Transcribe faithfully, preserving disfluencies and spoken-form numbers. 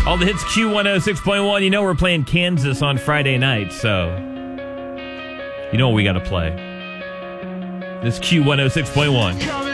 All the hits Q one oh six point one. You know we're playing Kansas on Friday night, so you know what we got to play. This Q one oh six point one.